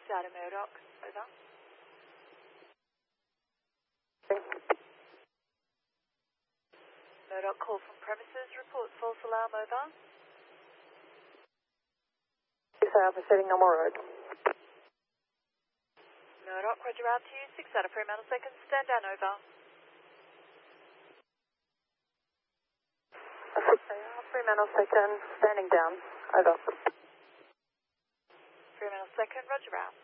out of Murdoch, over. Murdoch call from premises, report false alarm, over. Proceeding normal road. Murdoch, roger out to you, 6 out of Fremantle seconds, stand down, over. 6 Fremantle second, standing down, over. Fremantle second, roger out.